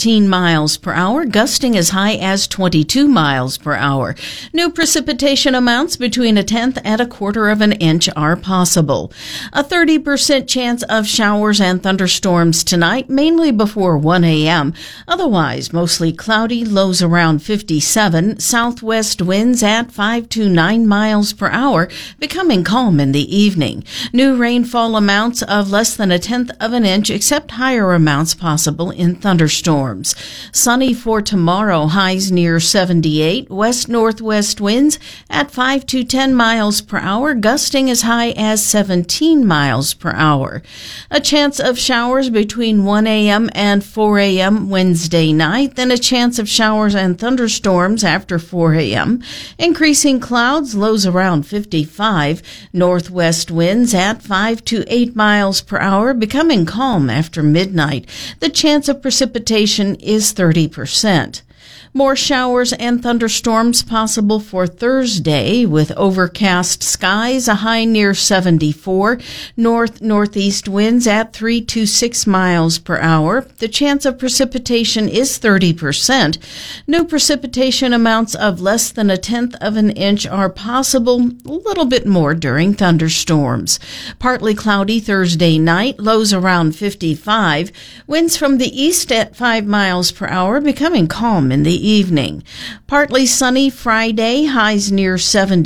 16 miles per hour, gusting as high as 22 miles per hour. New precipitation amounts between 1/10 and 1/4 of an inch are possible. A 30% chance of showers and thunderstorms tonight, mainly before 1 a.m. Otherwise, mostly cloudy, lows around 57, southwest winds at 5 to 9 miles per hour, becoming calm in the evening. New rainfall amounts of less than 1/10 of an inch, except higher amounts possible in thunderstorms. Sunny for tomorrow, highs near 78, west-northwest winds at 5 to 10 miles per hour, gusting as high as 17 miles per hour. A chance of showers between 1 a.m. and 4 a.m. Wednesday night, then a chance of showers and thunderstorms after 4 a.m. Increasing clouds, lows around 55, northwest winds at 5 to 8 miles per hour, becoming calm after midnight. The chance of precipitation is 30%. More showers and thunderstorms possible for Thursday with overcast skies, a high near 74, north-northeast winds at 3 to 6 miles per hour. The chance of precipitation is 30%. New precipitation amounts of less than 1/10 of an inch are possible, a little bit more during thunderstorms. Partly cloudy Thursday night, lows around 55, winds from the east at 5 miles per hour, becoming calm in the evening. Partly sunny Friday, highs near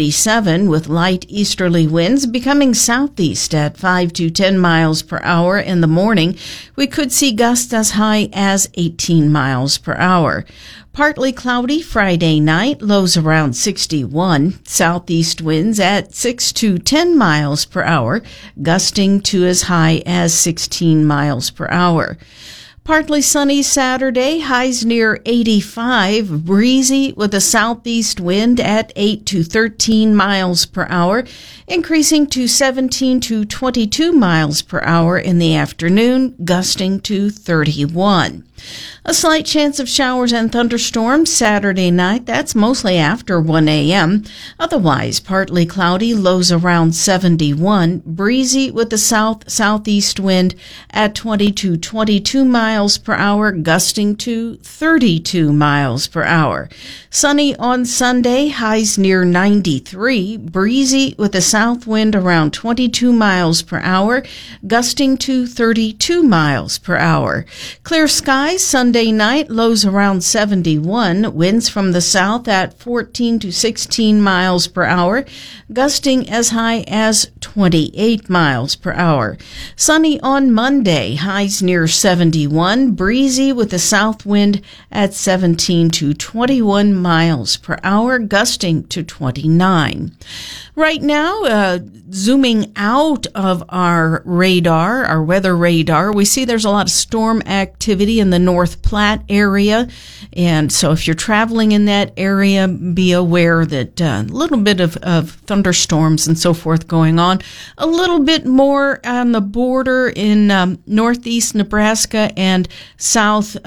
77 with light easterly winds becoming southeast at 5 to 10 miles per hour in the morning. We could see gusts as high as 18 miles per hour. Partly cloudy Friday night, lows around 61, southeast winds at 6 to 10 miles per hour, gusting to as high as 16 miles per hour. Partly sunny Saturday, highs near 85, breezy with a southeast wind at 8 to 13 miles per hour, increasing to 17 to 22 miles per hour in the afternoon, gusting to 31. A slight chance of showers and thunderstorms Saturday night. That's mostly after 1 a.m. Otherwise, partly cloudy, lows around 71, breezy with the southeast wind at 20 to 22 miles per hour, gusting to 32 miles per hour. Sunny on Sunday, highs near 93, breezy with a south wind around 22 miles per hour, gusting to 32 miles per hour. Clear skies Sunday night, lows around 71, winds from the south at 14 to 16 miles per hour, gusting as high as 28 miles per hour. Sunny on Monday, highs near 71, breezy with a south wind at 17 to 21 miles per hour, gusting to 29. Right now, zooming out of our radar, our weather radar, we see there's a lot of storm activity in the North Platte area. And so if you're traveling in that area, be aware that a little bit of thunderstorms and so forth going on. A little bit more on the border in northeast Nebraska and southeast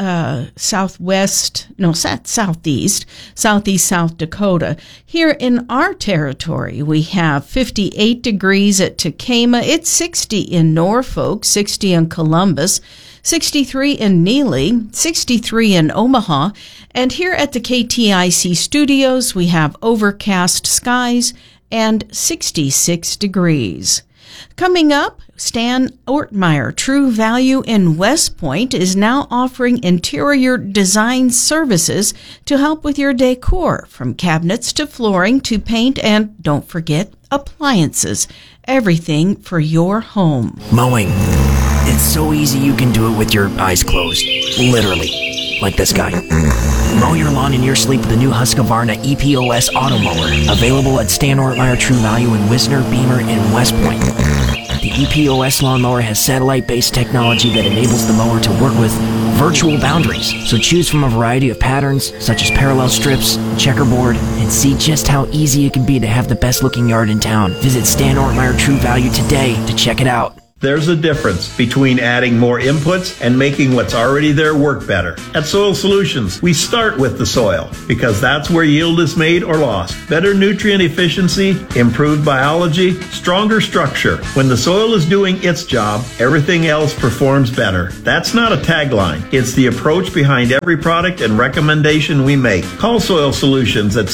South Dakota. Here in our territory, we have 58 degrees at Tekamah. It's 60 in Norfolk, 60 in Columbus, 63 in Neely, 63 in Omaha, and here at the KTIC studios, we have overcast skies and 66 degrees. Coming up, Stan Ortmeyer, True Value in West Point, is now offering interior design services to help with your decor, from cabinets to flooring to paint, and don't forget, appliances. Everything for your home. Mowing. It's so easy you can do it with your eyes closed. Literally. Like this guy. Mow your lawn in your sleep with the new Husqvarna EPOS Auto Mower. Available at Stan Ortmeyer True Value in Wisner, Beamer, and West Point. The EPOS lawnmower has satellite-based technology that enables the mower to work with virtual boundaries. So choose from a variety of patterns, such as parallel strips, checkerboard, and see just how easy it can be to have the best-looking yard in town. Visit Stan Ortmeyer True Value today to check it out. There's a difference between adding more inputs and making what's already there work better. At Soil Solutions, we start with the soil because that's where yield is made or lost. Better nutrient efficiency, improved biology, stronger structure. When the soil is doing its job, everything else performs better. That's not a tagline. It's the approach behind every product and recommendation we make. Call Soil Solutions at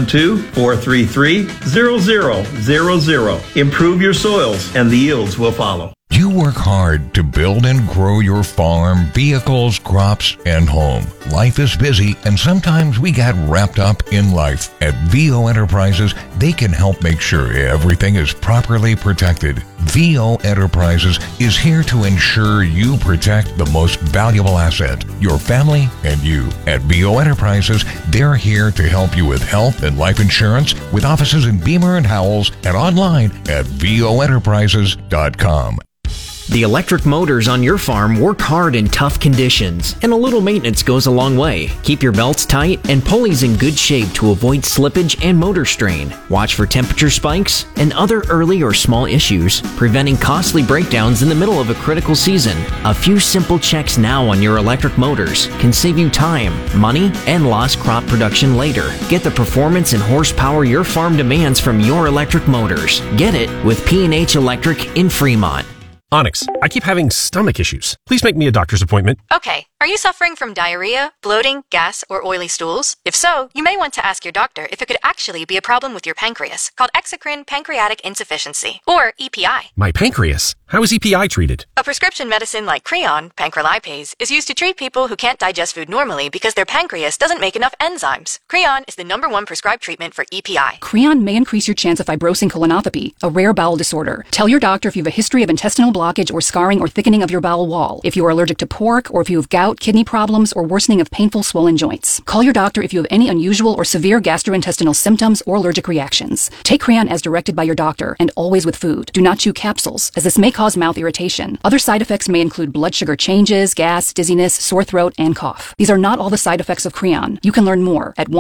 712-433-0000. Improve your soils and the yields will follow. You work hard to build and grow your farm, vehicles, crops, and home. Life is busy, and sometimes we get wrapped up in life. At VO Enterprises, they can help make sure everything is properly protected. VO Enterprises is here to ensure you protect the most valuable asset, your family and you. At VO Enterprises, they're here to help you with health and life insurance with offices in Beamer and Howells and online at voenterprises.com. The electric motors on your farm work hard in tough conditions, and a little maintenance goes a long way. Keep your belts tight and pulleys in good shape to avoid slippage and motor strain. Watch for temperature spikes and other early or small issues, preventing costly breakdowns in the middle of a critical season. A few simple checks now on your electric motors can save you time, money, and lost crop production later. Get the performance and horsepower your farm demands from your electric motors. Get it with P&H Electric in Fremont. Onyx, I keep having stomach issues. Please make me a doctor's appointment. Okay. Are you suffering from diarrhea, bloating, gas, or oily stools? If so, you may want to ask your doctor if it could actually be a problem with your pancreas, called exocrine pancreatic insufficiency, or EPI. My pancreas? How is EPI treated? A prescription medicine like Creon, pancrelipase, is used to treat people who can't digest food normally because their pancreas doesn't make enough enzymes. Creon is the #1 prescribed treatment for EPI. Creon may increase your chance of fibrosing colonopathy, a rare bowel disorder. Tell your doctor if you have a history of intestinal blockage or scarring or thickening of your bowel wall, if you are allergic to pork, or if you have gout, kidney problems, or worsening of painful swollen joints. Call your doctor if you have any unusual or severe gastrointestinal symptoms or allergic reactions. Take Creon as directed by your doctor, and always with food. Do not chew capsules, as this may cause mouth irritation. Other side effects may include blood sugar changes, gas, dizziness, sore throat, and cough. These are not all the side effects of Creon. You can learn more at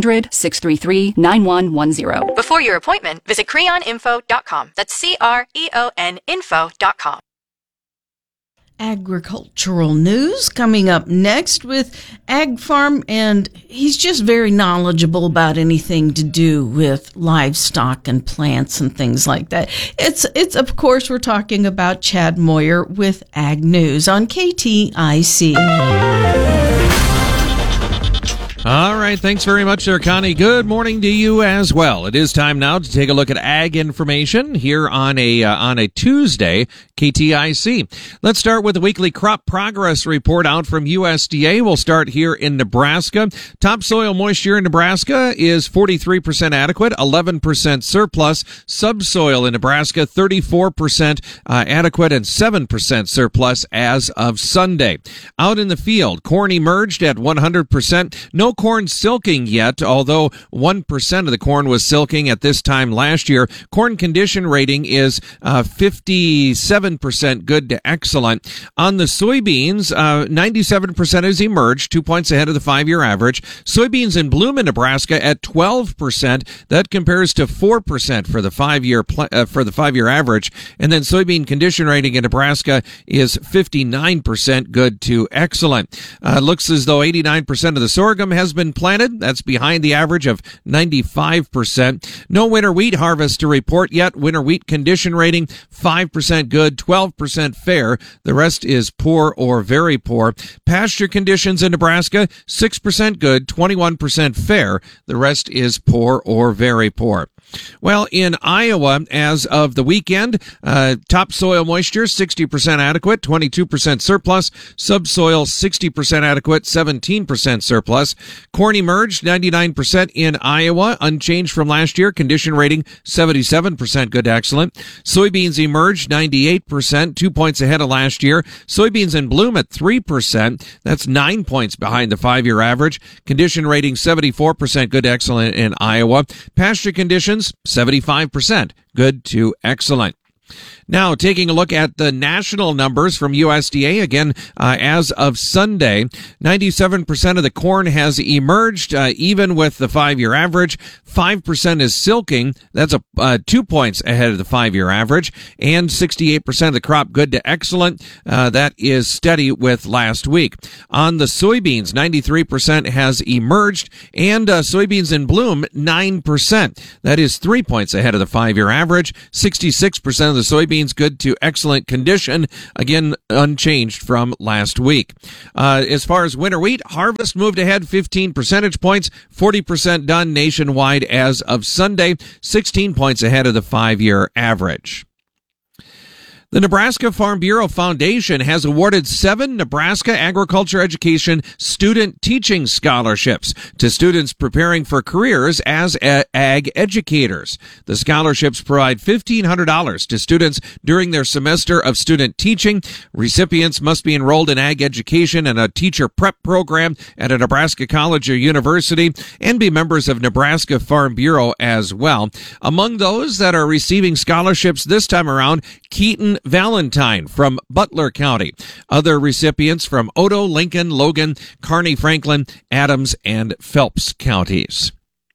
1-800-633-9110. Before your appointment, visit creoninfo.com. That's CREON info.com. Agricultural news coming up next with Ag Farm, and he's just very knowledgeable about anything to do with livestock and plants and things like that. It's of course we're talking about Chad Moyer with Ag News on KTIC. All right, thanks very much there, Connie. Good morning to you as well. It is time now to take a look at ag information here on a Tuesday, KTIC. Let's start with the weekly crop progress report out from USDA. We'll start here in Nebraska. Topsoil moisture in Nebraska is 43% adequate, 11% surplus. Subsoil in Nebraska, 34% adequate and 7% surplus as of Sunday. Out in the field, corn emerged at 100%. No corn silking yet, although 1% of the corn was silking at this time last year. Corn condition rating is 57% good to excellent. On the soybeans, 97% has emerged, 2 points ahead of the 5-year average. Soybeans in bloom in Nebraska at 12%. That compares to 4% for the 5-year average. And then soybean condition rating in Nebraska is 59% good to excellent. Looks as though 89% of the sorghum has been planted. That's behind the average of 95%. No winter wheat harvest to report yet. Winter wheat condition rating 5% good, 12% fair. The rest is poor or very poor. Pasture conditions in Nebraska 6% good, 21% fair. The rest is poor or very poor. Well, in Iowa, as of the weekend, topsoil moisture 60% adequate, 22% surplus. Subsoil 60% adequate, 17% surplus. Corn emerged 99% in Iowa, unchanged from last year. Condition rating 77% good to excellent. Soybeans emerged 98%, 2 points ahead of last year. Soybeans in bloom at 3%. That's 9 points behind the 5-year average. Condition rating 74% good to excellent in Iowa. Pasture conditions 75% good to excellent. Now, taking a look at the national numbers from USDA, again, as of Sunday, 97% of the corn has emerged, even with the 5-year average. 5% is silking. That's 2 points ahead of the 5-year average. And 68% of the crop good to excellent. That is steady with last week. On the soybeans, 93% has emerged. And soybeans in bloom, 9%. That is 3 points ahead of the 5-year average. 66% of the soybeans good to excellent condition, again unchanged from last week. As far as winter wheat, harvest moved ahead 15 percentage points, 40% done nationwide as of Sunday, 16 points ahead of the 5-year average. The Nebraska Farm Bureau Foundation has awarded 7 Nebraska Agriculture Education Student Teaching Scholarships to students preparing for careers as ag educators. The scholarships provide $1,500 to students during their semester of student teaching. Recipients must be enrolled in ag education and a teacher prep program at a Nebraska college or university and be members of Nebraska Farm Bureau as well. Among those that are receiving scholarships this time around, Keaton Valentine from Butler County. Other recipients from Odo, Lincoln, Logan, Kearney, Franklin, Adams, and Phelps counties.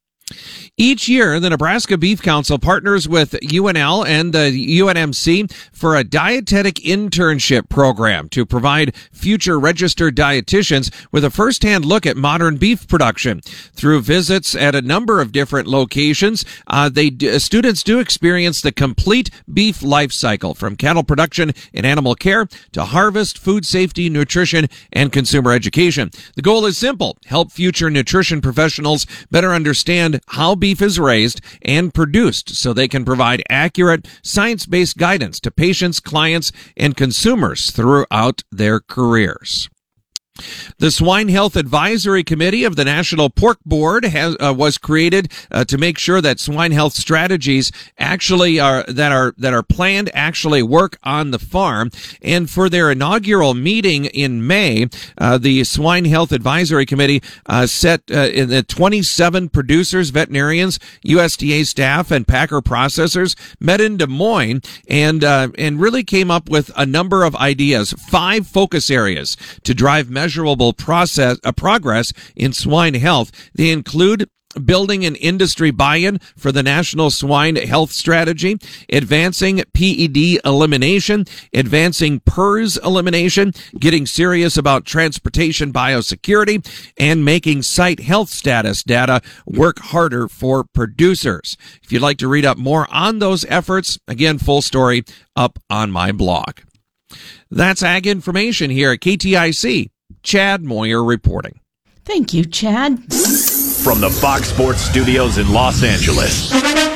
Each year, the Nebraska Beef Council partners with UNL and the UNMC for a dietetic internship program to provide future registered dietitians with a first-hand look at modern beef production. Through visits at a number of different locations, students do experience the complete beef life cycle, from cattle production and animal care to harvest, food safety, nutrition, and consumer education. The goal is simple: help future nutrition professionals better understand how beef is raised and produced so they can provide accurate, science-based guidance to patients, clients, and consumers throughout their careers. The Swine Health Advisory Committee of the National Pork Board was created to make sure that swine health strategies actually that are planned actually work on the farm. And for their inaugural meeting in May, the Swine Health Advisory Committee set the 27 producers, veterinarians, USDA staff, and packer processors met in Des Moines and really came up with a number of ideas, 5 focus areas to drive measurable progress in swine health. They include building an industry buy-in for the National Swine Health Strategy, advancing PED elimination, advancing PRRS elimination, getting serious about transportation biosecurity, and making site health status data work harder for producers. If you'd like to read up more on those efforts, again, full story up on my blog. That's Ag Information here at KTIC. Chad Moyer reporting. Thank you, Chad. From the Fox Sports Studios in Los Angeles,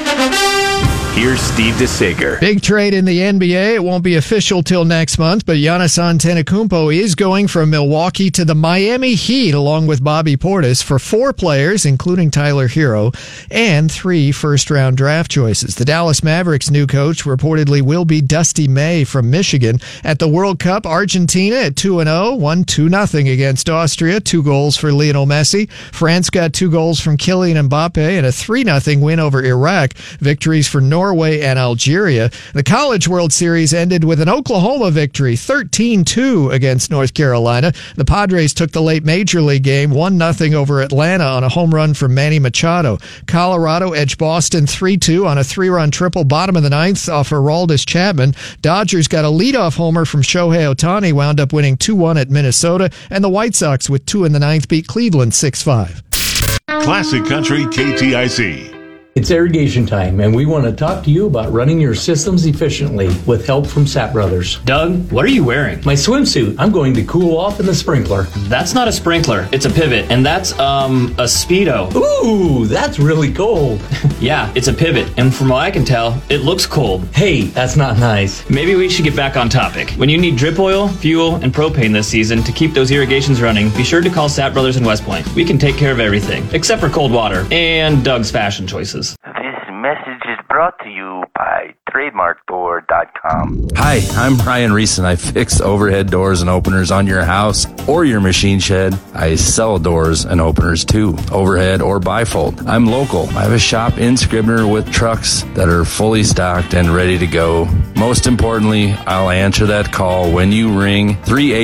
here's Steve DeSager. Big trade in the NBA. It won't be official till next month, but Giannis Antetokounmpo is going from Milwaukee to the Miami Heat along with Bobby Portis for 4 players, including Tyler Hero, and 3 first-round draft choices. The Dallas Mavericks' new coach reportedly will be Dusty May from Michigan. At the World Cup, Argentina at 2-0 won 2-0 against Austria. 2 goals for Lionel Messi. France got 2 goals from Kylian Mbappe and a 3-0 win over Iraq. Victories for Norway and Algeria. The College World Series ended with an Oklahoma victory, 13-2 against North Carolina. The Padres took the late Major League game, 1-0 over Atlanta on a home run from Manny Machado. Colorado edged Boston 3-2 on a 3-run triple bottom of the 9th off Aroldis Chapman. Dodgers got a leadoff homer from Shohei Ohtani, wound up winning 2-1 at Minnesota, and the White Sox with 2 in the 9th beat Cleveland 6-5. Classic Country KTIC. It's irrigation time, and we want to talk to you about running your systems efficiently with help from Sapp Brothers. Doug, what are you wearing? My swimsuit. I'm going to cool off in the sprinkler. That's not a sprinkler. It's a pivot, and that's, a Speedo. Ooh, that's really cold. Yeah, it's a pivot, and from what I can tell, it looks cold. Hey, that's not nice. Maybe we should get back on topic. When you need drip oil, fuel, and propane this season to keep those irrigations running, be sure to call Sapp Brothers in West Point. We can take care of everything, except for cold water and Doug's fashion choices. This message is brought to you by trademarkdoor.com. Hi, I'm Ryan Reese, and I fix overhead doors and openers on your house or your machine shed. I sell doors and openers too, overhead or bifold. I'm local. I have a shop in Scribner with trucks that are fully stocked and ready to go. Most importantly, I'll answer that call when you ring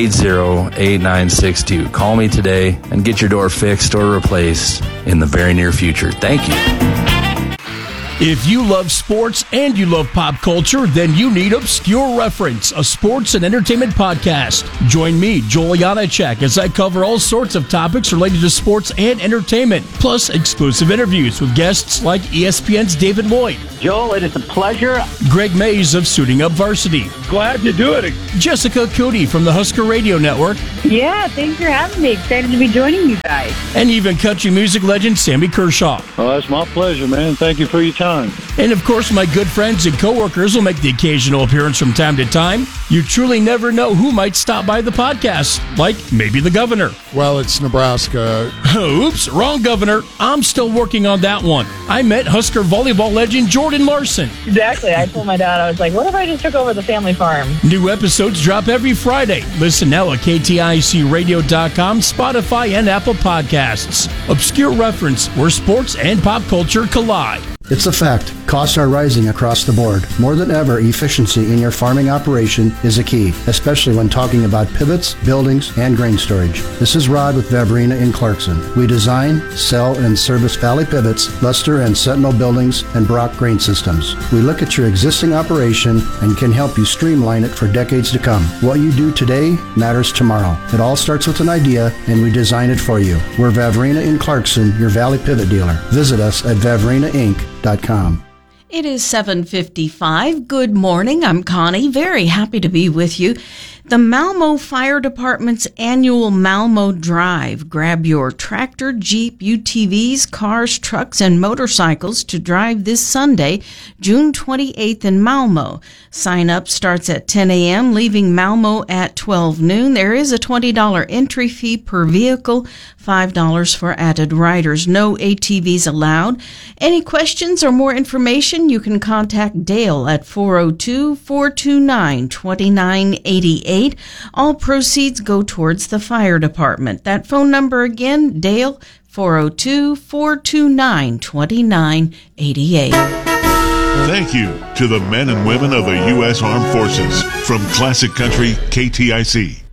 380-8962. Call me today and get your door fixed or replaced in the very near future. Thank you. If you love sports and you love pop culture, then you need Obscure Reference, a sports and entertainment podcast. Join me, Joel Janacek, as I cover all sorts of topics related to sports and entertainment, plus exclusive interviews with guests like ESPN's David Lloyd. Joel, it is a pleasure. Greg Mays of Suiting Up Varsity. Glad to do it. Jessica Cootie from the Husker Radio Network. Yeah, thanks for having me. Excited to be joining you guys. And even country music legend Sammy Kershaw. Oh, that's my pleasure, man. Thank you for your time. And of course, my good friends and coworkers will make the occasional appearance from time to time. You truly never know who might stop by the podcast, like maybe the governor. Well, it's Nebraska. Oops, wrong governor. I'm still working on that one. I met Husker volleyball legend Jordan Larson. Exactly. I told my dad, I was like, what if I just took over the family farm? New episodes drop every Friday. Listen now at KTICradio.com, Spotify, and Apple Podcasts. Obscure Reference, where sports and pop culture collide. It's a fact. Costs are rising across the board. More than ever, efficiency in your farming operation is a key, especially when talking about pivots, buildings, and grain storage. This is Rod with Vavrina in Clarkson. We design, sell, and service Valley Pivots, Luster and Sentinel buildings, and Brock grain systems. We look at your existing operation and can help you streamline it for decades to come. What you do today matters tomorrow. It all starts with an idea, and we design it for you. We're Vavrina in Clarkson, your Valley Pivot dealer. Visit us at VavrinaInc.com. It is 7:55. Good morning. I'm Connie. Very happy to be with you. The Malmo Fire Department's annual Malmo Drive. Grab your tractor, Jeep, UTVs, cars, trucks, and motorcycles to drive this Sunday, June 28th in Malmo. Sign up starts at 10 a.m., leaving Malmo at 12 noon. There is a $20 entry fee per vehicle, $5 for added riders. No ATVs allowed. Any questions or more information, you can contact Dale at 402-429-2988. All proceeds go towards the fire department. That phone number again, Dale, 402-429-2988. Thank you to the men and women of the U.S. Armed Forces from Classic Country KTIC.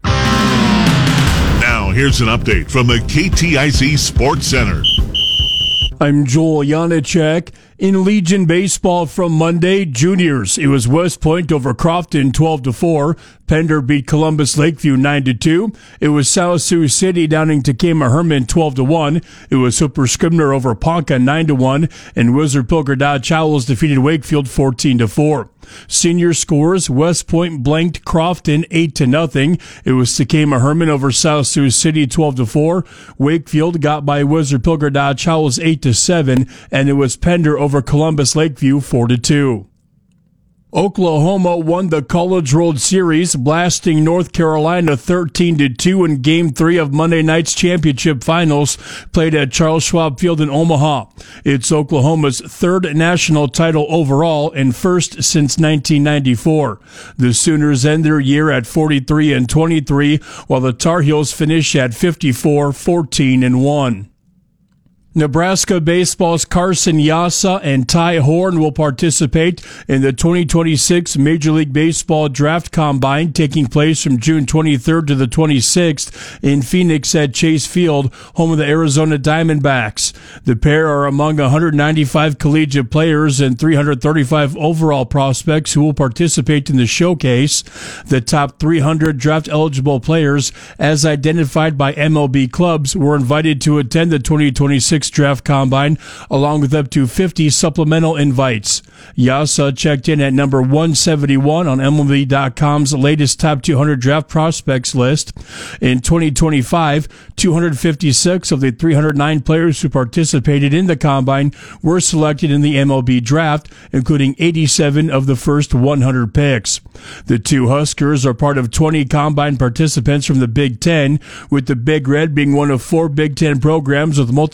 Now, here's an update from the KTIC Sports Center. I'm Joel Janacek. In Legion baseball from Monday, juniors, it was West Point over Crofton 12-4. Pender beat Columbus Lakeview 9-2. It was South Sioux City downing Takema Herman 12-1. It was Hooper Scribner over Ponca 9-1. And Wizard Pilger Dodge Owls defeated Wakefield 14-4. Senior scores, West Point blanked Crofton 8-0. It was Takema Herman over South Sioux City 12-4. Wakefield got by Wizard Pilger Dodge Owls 8-7. And it was Pender over Columbus Lakeview 4-2. Oklahoma won the College World Series, blasting North Carolina 13-2 in Game 3 of Monday night's championship finals, played at Charles Schwab Field in Omaha. It's Oklahoma's third national title overall and first since 1994. The Sooners end their year at 43-23, while the Tar Heels finish at 54-14-1. Nebraska baseball's Carson Yassa and Ty Horn will participate in the 2026 Major League Baseball Draft Combine taking place from June 23rd to the 26th in Phoenix at Chase Field, home of the Arizona Diamondbacks. The pair are among 195 collegiate players and 335 overall prospects who will participate in the showcase. The top 300 draft-eligible players, as identified by MLB clubs, were invited to attend the 2026 Draft Combine, along with up to 50 supplemental invites. Yassa checked in at number 171 on MLB.com's latest top 200 draft prospects list. In 2025, 256 of the 309 players who participated in the Combine were selected in the MLB draft, including 87 of the first 100 picks. The two Huskers are part of 20 Combine participants from the Big Ten, with the Big Red being one of 4 Big Ten programs with multiple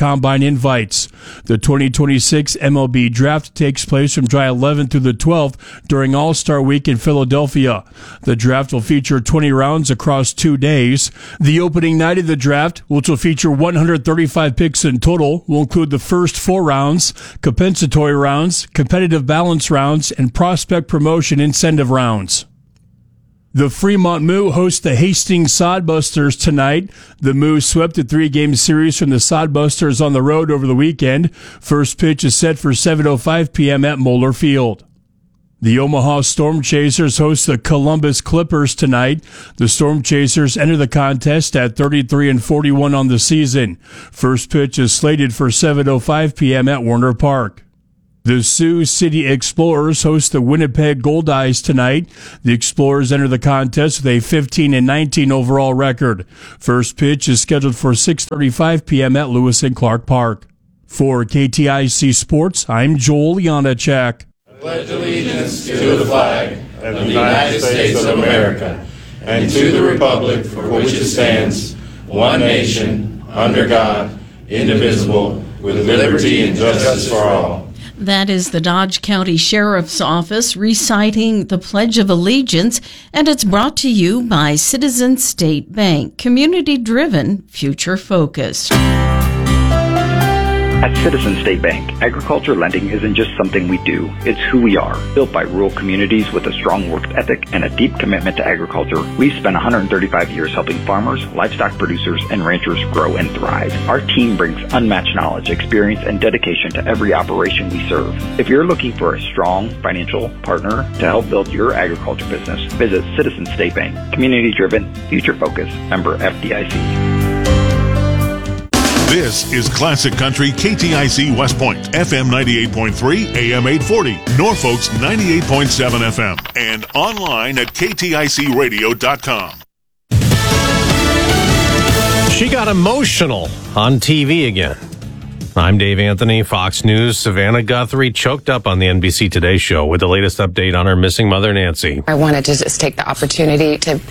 combine invites. The 2026 MLB Draft takes place from July 11th through the 12th during All-Star Week in Philadelphia. The draft will feature 20 rounds across 2 days. The opening night of the draft, which will feature 135 picks in total, will include the first 4 rounds, compensatory rounds, competitive balance rounds, and prospect promotion incentive rounds. The Fremont Moo hosts the Hastings Sodbusters tonight. The Moo swept a 3-game series from the Sodbusters on the road over the weekend. First pitch is set for 7:05 p.m. at Moeller Field. The Omaha Storm Chasers host the Columbus Clippers tonight. The Storm Chasers enter the contest at 33-41 on the season. First pitch is slated for 7:05 p.m. at Warner Park. The Sioux City Explorers host the Winnipeg Goldeyes tonight. The Explorers enter the contest with a 15-19 overall record. First pitch is scheduled for 6:35 p.m. at Lewis and Clark Park. For KTIC Sports, I'm Joel Janacek. Pledge allegiance to the flag of the United States of America and to the republic for which it stands, one nation, under God, indivisible, with liberty and justice for all. That is the Dodge County Sheriff's Office reciting the Pledge of Allegiance, and it's brought to you by Citizens State Bank, community-driven, future-focused. At Citizens State Bank, agriculture lending isn't just something we do, it's who we are. Built by rural communities with a strong work ethic and a deep commitment to agriculture, we've spent 135 years helping farmers, livestock producers, and ranchers grow and thrive. Our team brings unmatched knowledge, experience, and dedication to every operation we serve. If you're looking for a strong financial partner to help build your agriculture business, visit Citizens State Bank. Community-driven, future-focused, member FDIC. This is Classic Country KTIC West Point, FM 98.3, AM 840, Norfolk's 98.7 FM, and online at kticradio.com. She got emotional on TV again. I'm Dave Anthony, Fox News. Savannah Guthrie choked up on the NBC Today show with the latest update on her missing mother, Nancy. I wanted to just take the opportunity to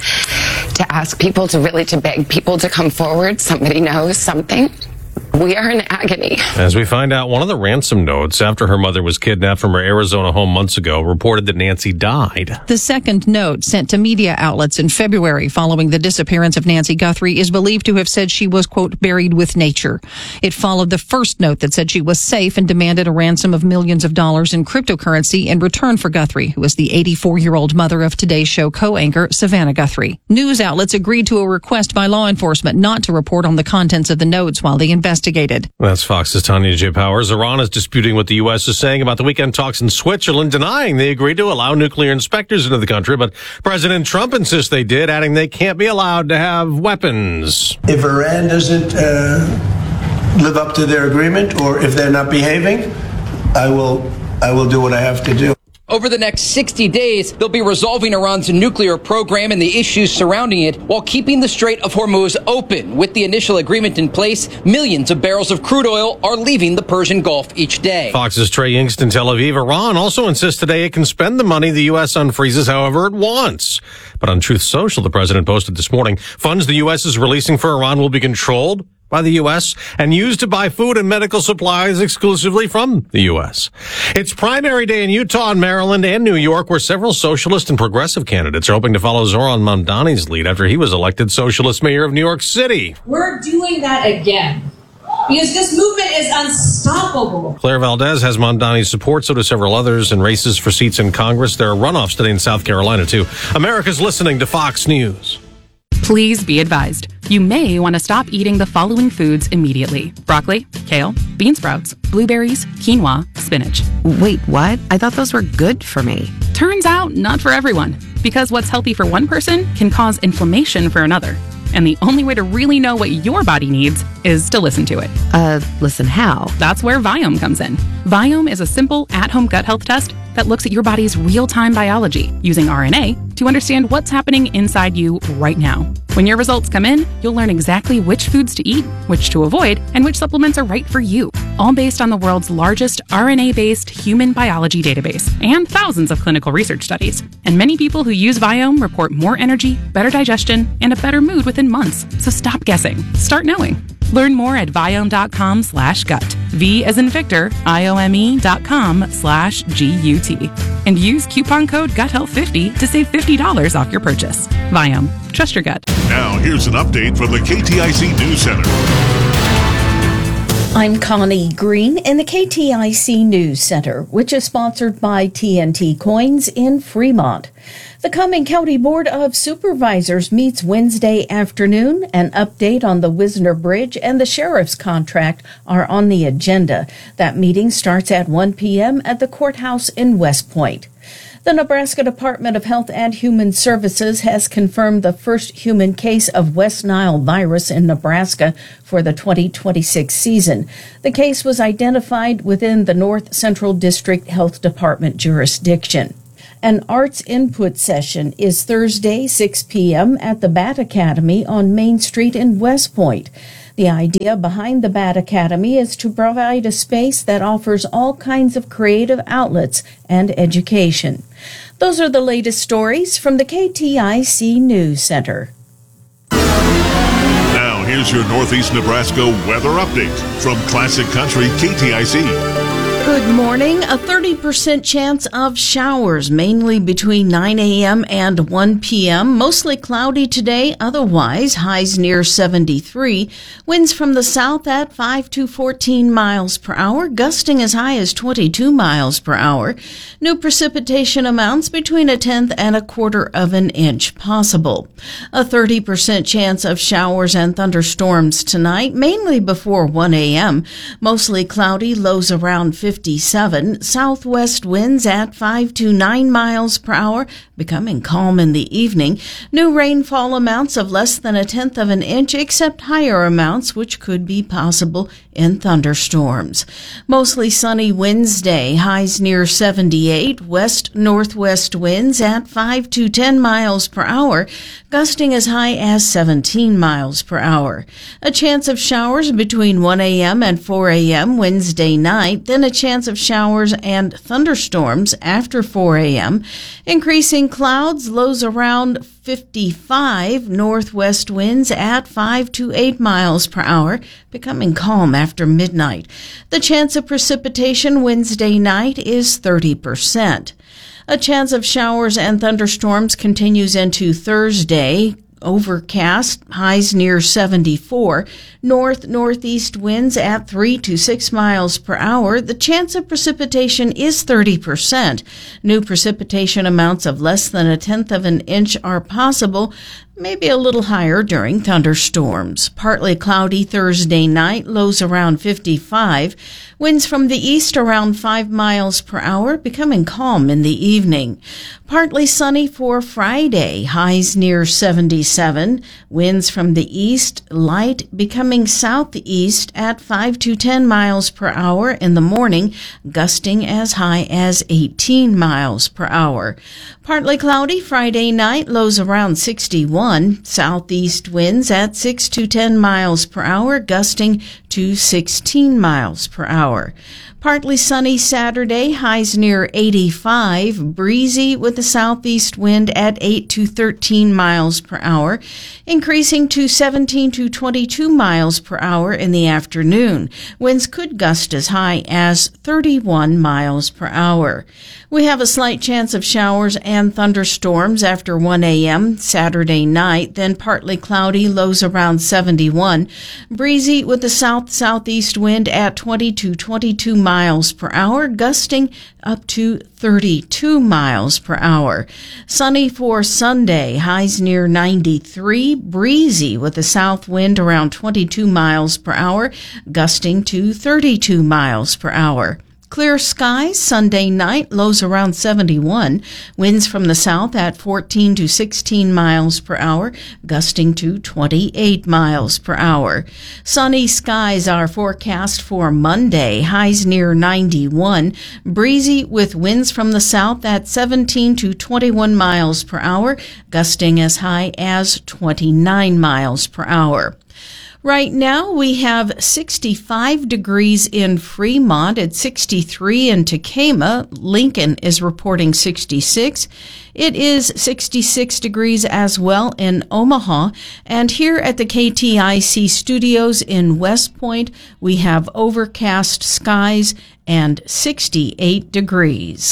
ask people to beg people to come forward. Somebody knows something. We are in agony. As we find out, one of the ransom notes after her mother was kidnapped from her Arizona home months ago reported that Nancy died. The second note sent to media outlets in February following the disappearance of Nancy Guthrie is believed to have said she was, quote, buried with nature. It followed the first note that said she was safe and demanded a ransom of millions of dollars in cryptocurrency in return for Guthrie, who is the 84-year-old mother of Today's Show co-anchor Savannah Guthrie. News outlets agreed to a request by law enforcement not to report on the contents of the notes while they investigated. That's Fox's Tanya J. Powers. Iran is disputing what the U.S. is saying about the weekend talks in Switzerland, denying they agreed to allow nuclear inspectors into the country, but President Trump insists they did, adding they can't be allowed to have weapons. If Iran doesn't live up to their agreement, or if they're not behaving, I will do what I have to do. Over the next 60 days, they'll be resolving Iran's nuclear program and the issues surrounding it while keeping the Strait of Hormuz open. With the initial agreement in place, millions of barrels of crude oil are leaving the Persian Gulf each day. Fox's Trey Yingst in Tel Aviv. Iran also insists today it can spend the money the U.S. unfreezes however it wants. But on Truth Social, the president posted this morning, funds the U.S. is releasing for Iran will be controlled by the U.S. and used to buy food and medical supplies exclusively from the U.S. It's primary day in Utah and Maryland and New York, where several socialist and progressive candidates are hoping to follow Zoran Mamdani's lead after he was elected socialist mayor of New York City. We're doing that again, because this movement is unstoppable. Claire Valdez has Mamdani's support, so do several others in races for seats in Congress. There are runoffs today in South Carolina, too. America's listening to Fox News. Please be advised, you may want to stop eating the following foods immediately: broccoli, kale, bean sprouts, blueberries, quinoa, spinach. Wait, what? I thought those were good for me. Turns out, not for everyone, because what's healthy for one person can cause inflammation for another. And the only way to really know what your body needs is to listen to it. Listen how? That's where Viome comes in. Viome is a simple at-home gut health test that looks at your body's real-time biology using RNA to understand what's happening inside you right now. When your results come in, you'll learn exactly which foods to eat, which to avoid, and which supplements are right for you, all based on the world's largest RNA-based human biology database and thousands of clinical research studies. And many people who use Viome report more energy, better digestion, and a better mood within months. So stop guessing. Start knowing. Learn more at Viome.com/gut. V as in Victor, IOME.com/GUT. And use coupon code GUTHEALTH50 to save $50 off your purchase. Viome. Trust your gut. Now, here's an update from the KTIC News Center. I'm Connie Green in the KTIC News Center, which is sponsored by TNT Coins in Fremont. The Cumming County Board of Supervisors meets Wednesday afternoon. An update on the Wisner Bridge and the sheriff's contract are on the agenda. That meeting starts at 1 p.m. at the courthouse in West Point. The Nebraska Department of Health and Human Services has confirmed the first human case of West Nile virus in Nebraska for the 2026 season. The case was identified within the North Central District Health Department jurisdiction. An arts input session is Thursday, 6 p.m. at the Bat Academy on Main Street in West Point. The idea behind the Bat Academy is to provide a space that offers all kinds of creative outlets and education. Those are the latest stories from the KTIC News Center. Now, here's your Northeast Nebraska weather update from Classic Country KTIC. Good morning. A 30% chance of showers, mainly between 9 a.m. and 1 p.m. Mostly cloudy today, otherwise highs near 73. Winds from the south at 5 to 14 miles per hour, gusting as high as 22 miles per hour. New precipitation amounts between 1/10 and 1/4 of an inch possible. A 30% chance of showers and thunderstorms tonight, mainly before 1 a.m. Mostly cloudy, lows around 57. Southwest winds at 5 to 9 miles per hour, becoming calm in the evening. New rainfall amounts of less than 1/10 of an inch, except higher amounts which could be possible in thunderstorms. Mostly sunny Wednesday, highs near 78. West-northwest winds at 5 to 10 miles per hour, gusting as high as 17 miles per hour. A chance of showers between 1 a.m. and 4 a.m. Wednesday night, then a chance of showers and thunderstorms after 4 a.m. Increasing clouds, lows around 55, northwest winds at 5 to 8 miles per hour, becoming calm after midnight. The chance of precipitation Wednesday night is 30%. A chance of showers and thunderstorms continues into Thursday. Overcast, highs near 74. North-northeast winds at 3 to 6 miles per hour. The chance of precipitation is 30%. New precipitation amounts of less than 1/10 of an inch are possible, maybe a little higher during thunderstorms. Partly cloudy Thursday night, lows around 55. Winds from the east around 5 miles per hour, becoming calm in the evening. Partly sunny for Friday, highs near 77. Winds from the east, light, becoming southeast at 5 to 10 miles per hour in the morning, gusting as high as 18 miles per hour. Partly cloudy Friday night, lows around 61. Southeast winds at 6 to 10 miles per hour, gusting to 16 miles per hour. Partly sunny Saturday, highs near 85, breezy with a southeast wind at 8 to 13 miles per hour, increasing to 17 to 22 miles per hour in the afternoon. Winds could gust as high as 31 miles per hour. We have a slight chance of showers and thunderstorms after 1 a.m. Saturday night, then partly cloudy, lows around 71. Breezy with a south-southeast wind at 20 to 22 miles per hour, gusting up to 32 miles per hour. Sunny for Sunday, highs near 93. Breezy with a south wind around 22 miles per hour, gusting to 32 miles per hour. Clear skies Sunday night, lows around 71. Winds from the south at 14 to 16 miles per hour, gusting to 28 miles per hour. Sunny skies are forecast for Monday, highs near 91. Breezy with winds from the south at 17 to 21 miles per hour, gusting as high as 29 miles per hour. Right now, we have 65 degrees in Fremont. It's 63 in Tacoma. Lincoln is reporting 66. It is 66 degrees as well in Omaha. And here at the KTIC studios in West Point, we have overcast skies and 68 degrees.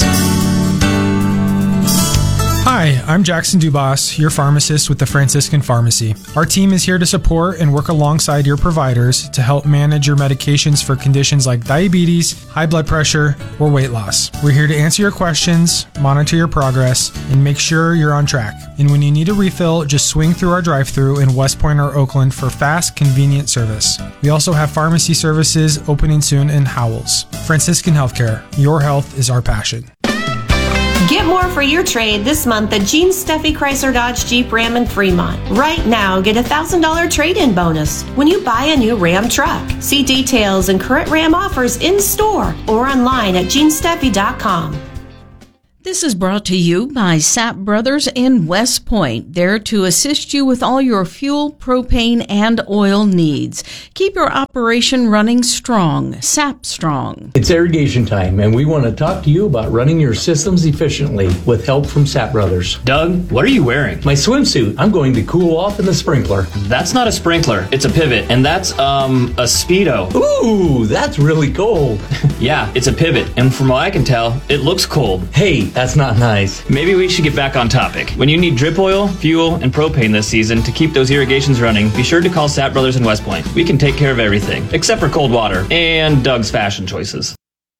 Hi, I'm Jackson Dubas, your pharmacist with the Franciscan Pharmacy. Our team is here to support and work alongside your providers to help manage your medications for conditions like diabetes, high blood pressure, or weight loss. We're here to answer your questions, monitor your progress, and make sure you're on track. And when you need a refill, just swing through our drive-thru in West Point or Oakland for fast, convenient service. We also have pharmacy services opening soon in Howells. Franciscan Healthcare, your health is our passion. Get more for your trade this month at Gene Steffi Chrysler Dodge Jeep Ram in Fremont. Right now, get a $1,000 trade-in bonus when you buy a new Ram truck. See details and current Ram offers in store or online at genesteffi.com. This is brought to you by Sapp Brothers in West Point, there to assist you with all your fuel, propane, and oil needs. Keep your operation running strong. Sapp Strong. It's irrigation time, and we want to talk to you about running your systems efficiently with help from Sapp Brothers. Doug, what are you wearing? My swimsuit. I'm going to cool off in the sprinkler. That's not a sprinkler. It's a pivot, and that's, a Speedo. Ooh, that's really cold. Yeah, it's a pivot, and from what I can tell, it looks cold. Hey, that's not nice. Maybe we should get back on topic. When you need drip oil, fuel, and propane this season to keep those irrigations running, be sure to call Sapp Brothers in West Point. We can take care of everything, except for cold water and Doug's fashion choices.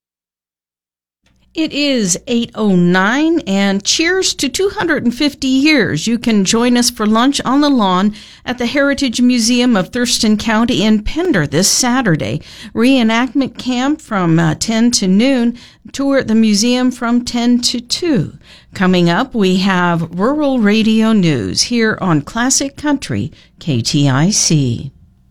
It is 8:09, and cheers to 250 years. You can join us for lunch on the lawn at the Heritage Museum of Thurston County in Pender this Saturday. Reenactment camp from 10 to noon. Tour at the museum from 10 to 2. Coming up, we have Rural Radio News here on Classic Country KTIC.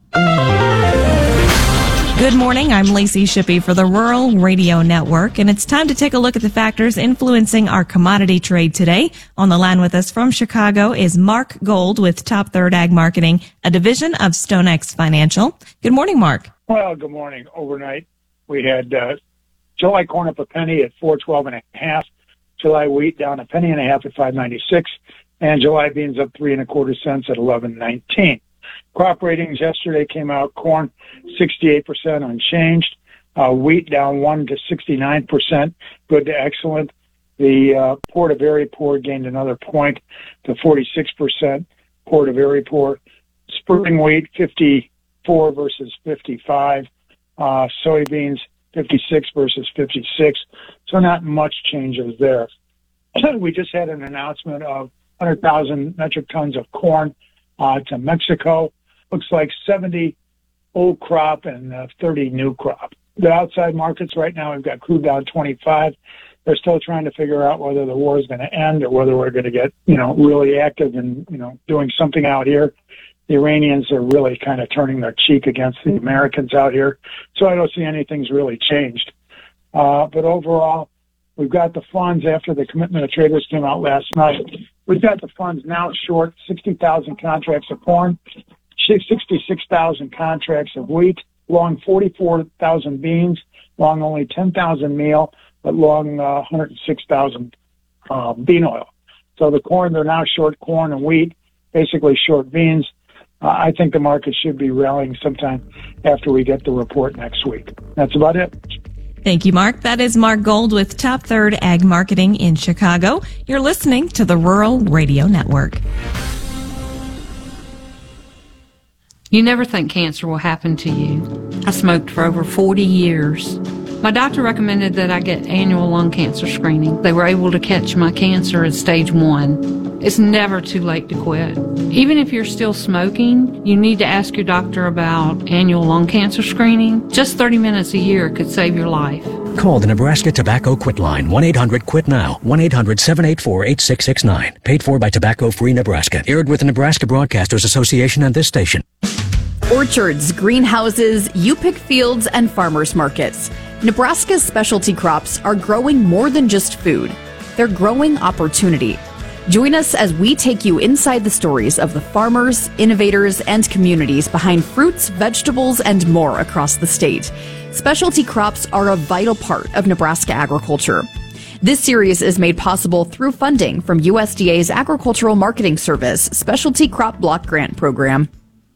Good morning, I'm Lacey Shippey for the Rural Radio Network, and it's time to take a look at the factors influencing our commodity trade today. On the line with us from Chicago is Mark Gold with Top Third Ag Marketing, a division of StoneX Financial. Good morning, Mark. Well, good morning. Overnight, we had July corn up a penny at $4.12 1/2, July wheat down a penny and a half at $5.96, and July beans up 3 1/4 cents at $11.19. Crop ratings yesterday came out, corn 68% unchanged, wheat down 1 to 69%, good to excellent. The poor to very poor gained another point to 46%, poor to very poor. Spring wheat 54 versus 55, soybeans 56 versus 56, so not much changes there. We just had an announcement of 100,000 metric tons of corn to Mexico. Looks like 70 old crop and 30 new crop. The outside markets right now, we've got crude down 25. They're still trying to figure out whether the war is going to end or whether we're going to get, really active and, doing something out here. The Iranians are really kind of turning their cheek against the Americans out here. So I don't see anything's really changed. But overall, we've got the funds after the commitment of traders came out last night. We've got the funds now short 60,000 contracts of corn, 66,000 contracts of wheat, long 44,000 beans, long only 10,000 meal, but long 106,000 bean oil. So the corn, they're now short corn and wheat, basically short beans. I think the market should be rallying sometime after we get the report next week. That's about it. Thank you, Mark. That is Mark Gold with Top Third Ag Marketing in Chicago. You're listening to the Rural Radio Network. You never think cancer will happen to you. I smoked for over 40 years. My doctor recommended that I get annual lung cancer screening. They were able to catch my cancer at stage 1. It's never too late to quit. Even if you're still smoking, you need to ask your doctor about annual lung cancer screening. Just 30 minutes a year could save your life. Call the Nebraska Tobacco Quit Line, 1-800-QUIT-NOW, 1-800-784-8669. Paid for by Tobacco Free Nebraska. Aired with the Nebraska Broadcasters Association and this station. Orchards, greenhouses, you-pick fields, and farmers markets. Nebraska's specialty crops are growing more than just food. They're growing opportunity. Join us as we take you inside the stories of the farmers, innovators, and communities behind fruits, vegetables, and more across the state. Specialty crops are a vital part of Nebraska agriculture. This series is made possible through funding from USDA's Agricultural Marketing Service Specialty Crop Block Grant Program.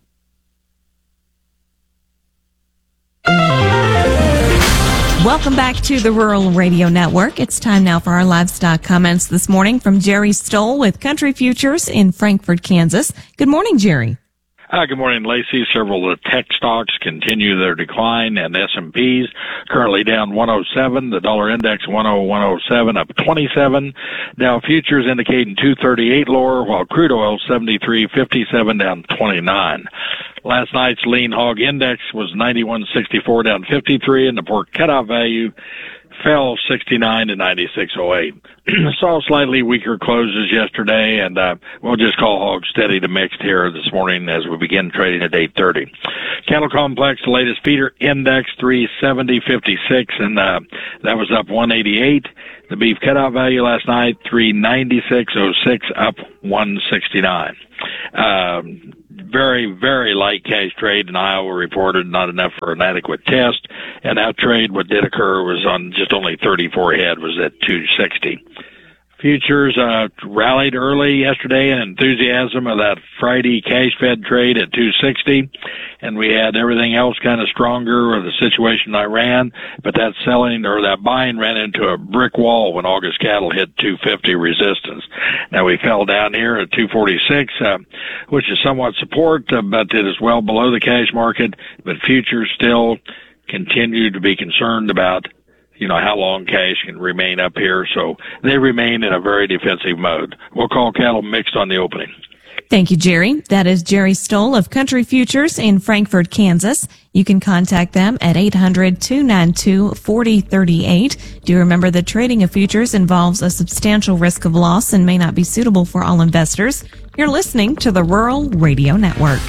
Welcome back to the Rural Radio Network. It's time now for our livestock comments this morning from Jerry Stoll with Country Futures in Frankfort, Kansas. Good morning, Jerry. Good morning, Lacey. Several of the tech stocks continue their decline, and S&P's currently down 107. The dollar index 101.07 up 27. Dow futures indicating 238 lower, while crude oil 73.57 down 29. Last night's lean hog index was 91.64 down 53, and the pork cutoff value fell 69 to 96.08. Saw slightly weaker closes yesterday, and we'll just call hogs steady to mixed here this morning as we begin trading at 8:30. Cattle complex, the latest feeder index 370.56, and that was up 188. The beef cutoff value last night 396.06, up 169. Very, very light cash trade in Iowa reported, not enough for an adequate test. And that trade, what did occur, was on just only 34 head, was at 260. Futures rallied early yesterday in enthusiasm of that Friday cash fed trade at 260, and we had everything else kind of stronger with the situation in Iran, but that selling or that buying ran into a brick wall when August cattle hit 250 resistance. Now we fell down here at 246, which is somewhat support, but it is well below the cash market, but futures still continue to be concerned about how long cash can remain up here. So they remain in a very defensive mode. We'll call cattle mixed on the opening. Thank you, Jerry. That is Jerry Stoll of Country Futures in Frankfort, Kansas. You can contact them at 800-292-4038. Do remember that trading of futures involves a substantial risk of loss and may not be suitable for all investors. You're listening to the Rural Radio Network.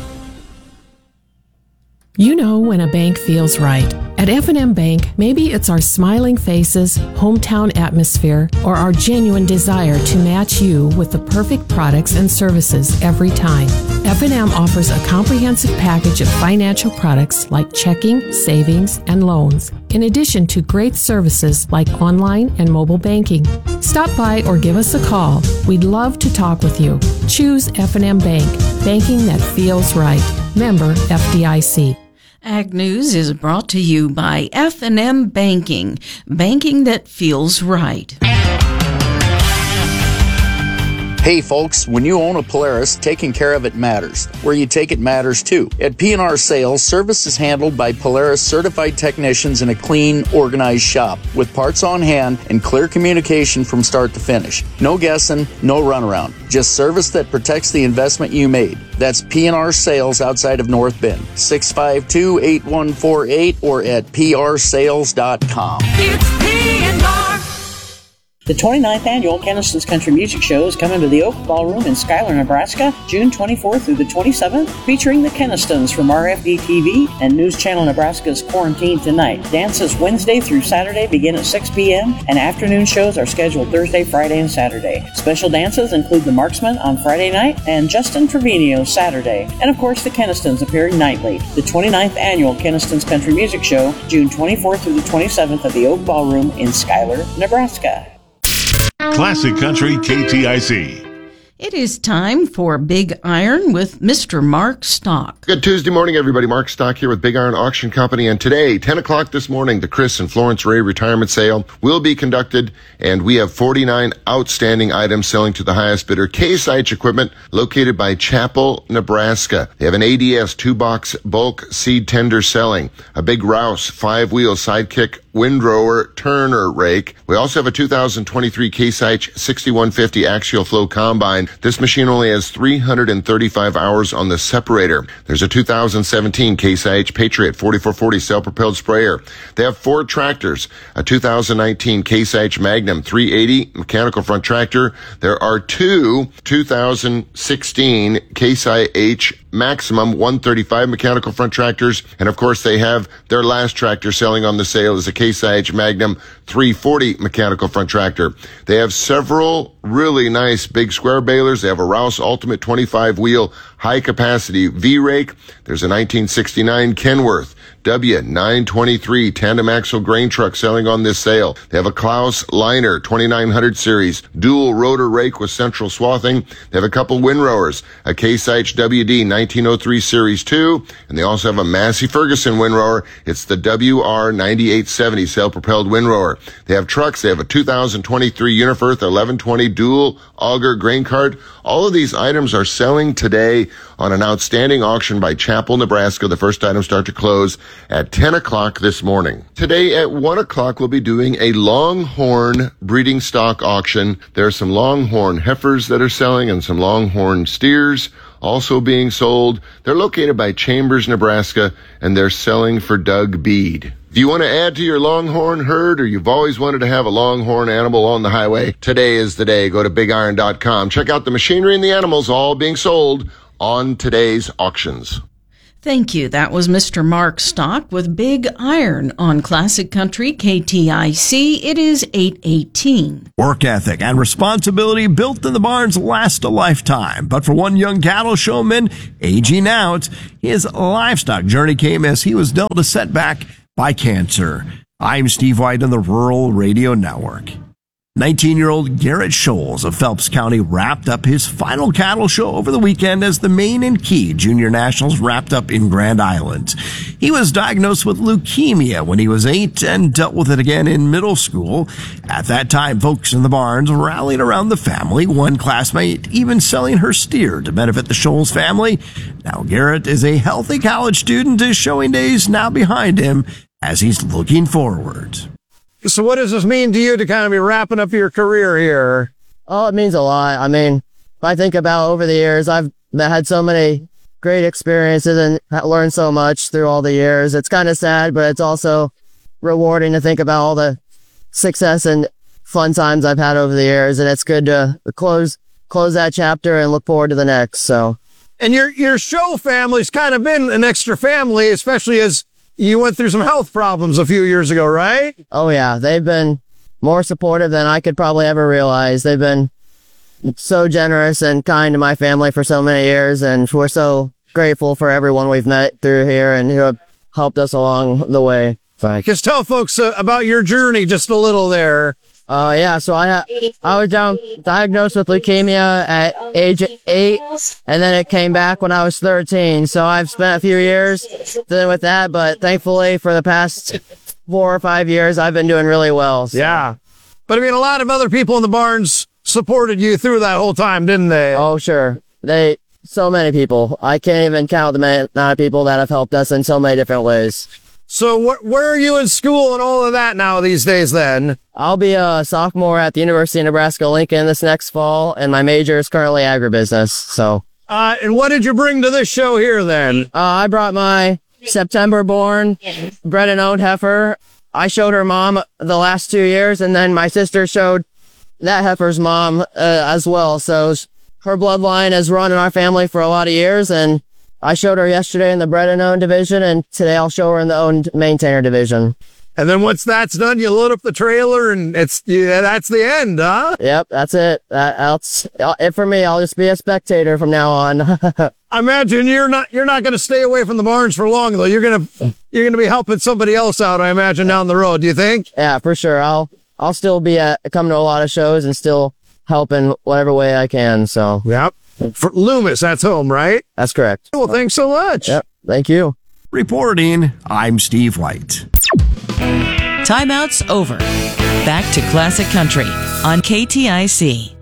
You know when a bank feels right. At F&M Bank, maybe it's our smiling faces, hometown atmosphere, or our genuine desire to match you with the perfect products and services every time. F&M offers a comprehensive package of financial products like checking, savings, and loans, in addition to great services like online and mobile banking. Stop by or give us a call. We'd love to talk with you. Choose F&M Bank, banking that feels right. Member FDIC. Ag News is brought to you by F&M Banking, banking that feels right. Hey folks, when you own a Polaris, taking care of it matters. Where you take it matters too. At P&R Sales, service is handled by Polaris certified technicians in a clean, organized shop with parts on hand and clear communication from start to finish. No guessing, no runaround. Just service that protects the investment you made. That's P&R Sales outside of North Bend. 652-8148 or at prsales.com. It's P&R. The 29th Annual Keniston's Country Music Show is coming to the Oak Ballroom in Schuyler, Nebraska, June 24th through the 27th, featuring the Kenistons from RFD TV and News Channel Nebraska's Quarantine Tonight. Dances Wednesday through Saturday begin at 6 p.m., and afternoon shows are scheduled Thursday, Friday, and Saturday. Special dances include The Marksman on Friday night and Justin Trevino Saturday, and of course the Kenistons appearing nightly. The 29th Annual Keniston's Country Music Show, June 24th through the 27th at the Oak Ballroom in Schuyler, Nebraska. Classic Country KTIC. It is time for Big Iron with Mr. Mark Stock. Good Tuesday morning, everybody. Mark Stock here with Big Iron Auction Company. And today, 10 o'clock this morning, the Chris and Florence Ray retirement sale will be conducted. And we have 49 outstanding items selling to the highest bidder. Case IH equipment located by Chapel, Nebraska. They have an ADS 2-box bulk seed tender selling. A big Rouse 5-wheel sidekick windrower turner rake. We also have a 2023 Case IH 6150 axial flow combine. This machine only has 335 hours on the separator. There's a 2017 Case IH Patriot 4440 self-propelled sprayer. They have 4 tractors, a 2019 Case IH Magnum 380 mechanical front tractor. There are 2 2016 Case IH Maximum 135 mechanical front tractors. And of course, they have their last tractor selling on the sale is a Case IH Magnum 340 mechanical front tractor. They have several really nice big square balers. They have a Rouse Ultimate 25 wheel high capacity V-rake. There's a 1969 Kenworth W923 tandem axle grain truck selling on this sale. They have a Klaus Liner 2900 series dual rotor rake with central swathing. They have a couple windrowers, a Case IH WD 1903 series 2, and they also have a Massey Ferguson windrower. It's the WR9870 sail-propelled windrower. They have trucks. They have a 2023 Uniferth 1120 dual auger grain cart. All of these items are selling today on an outstanding auction by Chapel, Nebraska. The first items start to close at 10 o'clock this morning. Today at 1 o'clock, we'll be doing a Longhorn breeding stock auction. There are some Longhorn heifers that are selling and some Longhorn steers also being sold. They're located by Chambers, Nebraska, and they're selling for Doug Bead. If you want to add to your Longhorn herd, or you've always wanted to have a Longhorn animal on the highway, today is the day. Go to BigIron.com. Check out the machinery and the animals all being sold on today's auctions. Thank you. That was Mr. Mark Stock with Big Iron on Classic Country KTIC. It is 8:18. Work ethic and responsibility built in the barns last a lifetime. But for one young cattle showman aging out, his livestock journey came as he was dealt a setback by cancer. I'm Steve White on the Rural Radio Network. 19-year-old Garrett Scholes of Phelps County wrapped up his final cattle show over the weekend as the Main and Key Junior Nationals wrapped up in Grand Island. He was diagnosed with leukemia when he was 8 and dealt with it again in middle school. At that time, folks in the barns rallied around the family, one classmate even selling her steer to benefit the Scholes family. Now Garrett is a healthy college student. His showing days now behind him as he's looking forward. So what does this mean to you to kind of be wrapping up your career here? Oh, it means a lot. I mean, if I think about over the years, I've had so many great experiences and learned so much through all the years. It's kind of sad, but it's also rewarding to think about all the success and fun times I've had over the years. And it's good to close that chapter and look forward to the next. So, and your show family's kind of been an extra family, especially as you went through some health problems a few years ago, right? Oh, yeah. They've been more supportive than I could probably ever realize. They've been so generous and kind to my family for so many years, and we're so grateful for everyone we've met through here and who have helped us along the way. Just tell folks about your journey just a little there. Yeah, so I was diagnosed with leukemia at age 8, and then it came back when I was 13. So I've spent a few years dealing with that, but thankfully for the past 4 or 5 years, I've been doing really well. So. Yeah. But I mean, a lot of other people in the barns supported you through that whole time, didn't they? Oh, sure. So many people. I can't even count the amount of people that have helped us in so many different ways. So where are you in school and all of that now these days then? I'll be a sophomore at the University of Nebraska-Lincoln this next fall, and my major is currently agribusiness, so. And what did you bring to this show here then? I brought my September-born bred and owned heifer. I showed her mom the last 2 years, and then my sister showed that heifer's mom as well. So her bloodline has run in our family for a lot of years, and I showed her yesterday in the bred and owned division, and today I'll show her in the owned maintainer division. And then once that's done, you load up the trailer, and that's the end, huh? Yep, that's it. That's it for me. I'll just be a spectator from now on. I imagine you're not going to stay away from the barns for long, though. You're going to be helping somebody else out, I imagine, down the road. Do you think? Yeah, for sure. I'll still be coming to a lot of shows and still helping whatever way I can. So. Yep. For Loomis, that's home, right? That's correct. Well, thanks so much. Yep. Thank you. Reporting, I'm Steve White. Timeout's over. Back to Classic Country on KTIC.